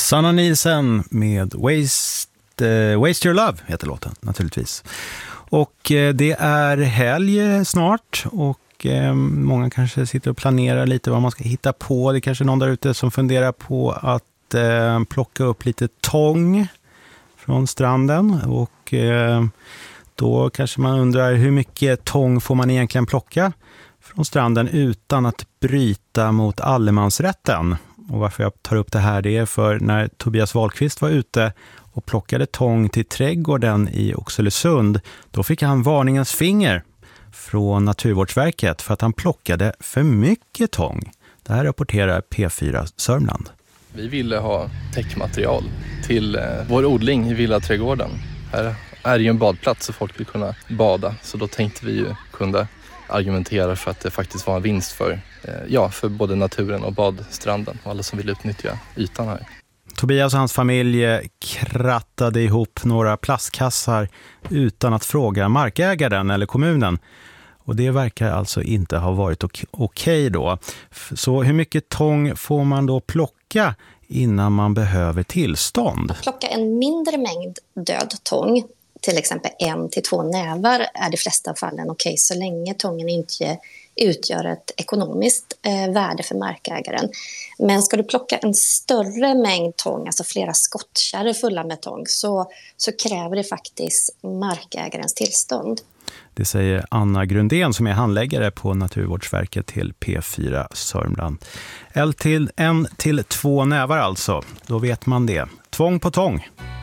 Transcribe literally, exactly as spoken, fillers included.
Sanna Nielsen med Waste, uh, Waste Your Love heter låten naturligtvis. Och uh, det är helg snart och uh, många kanske sitter och planerar lite vad man ska hitta på. Det är kanske någon där ute som funderar på att uh, plocka upp lite tång från stranden och uh, då kanske man undrar hur mycket tång får man egentligen plocka från stranden utan att bryta mot allemansrätten. Och varför jag tar upp det här, det är för när Tobias Wahlqvist var ute och plockade tång till trädgården i Oxelösund, då fick han varningens finger från Naturvårdsverket för att han plockade för mycket tång. Det här rapporterar P fyra Sörmland. Vi ville ha täckmaterial till vår odling i villaträdgården. Här är ju en badplats så folk vill kunna bada, så då tänkte vi ju kunna argumentera för att det faktiskt var en vinst för, ja, för både naturen och badstranden och alla som vill utnyttja ytan här. Tobias och hans familj krattade ihop några plastkassar utan att fråga markägaren eller kommunen. Och det verkar alltså inte ha varit okej okay då. Så hur mycket tång får man då plocka innan man behöver tillstånd? Att plocka en mindre mängd död tång, till exempel en till två nävar, är de flesta fallen okej okay, så länge tången inte utgör ett ekonomiskt eh, värde för markägaren. Men ska du plocka en större mängd tång, alltså flera skottkärror fulla med tång, så, så kräver det faktiskt markägarens tillstånd. Det säger Anna Grundén som är handläggare på Naturvårdsverket till P fyra Sörmland. En till, en till två nävar alltså, då vet man det. Tvång på tång.